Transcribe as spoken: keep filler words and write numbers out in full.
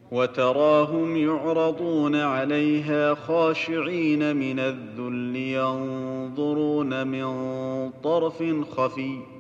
وتراهم يعرضون عليها خاشعين من الذل ينظرون من طرف خفي